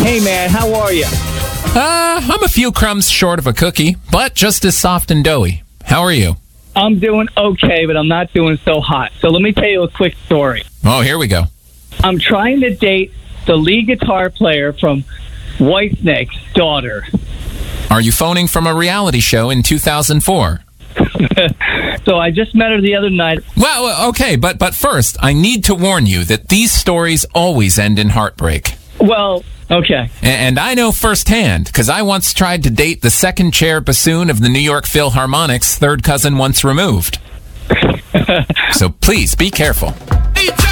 Hey, man, how are you? I'm a few crumbs short of a cookie, but just as soft and doughy. How are you? I'm doing okay, but I'm not doing so hot. So let me tell you a quick story. Oh, here we go. I'm trying to date the lead guitar player from Whitesnake's daughter. Are you phoning from a reality show in 2004? So I just met her the other night. Well, okay, but first, I need to warn you that these stories always end in heartbreak. Well, okay. And I know firsthand, because I once tried to date the second chair bassoon of the New York Philharmonic's third cousin once removed. So please, be careful.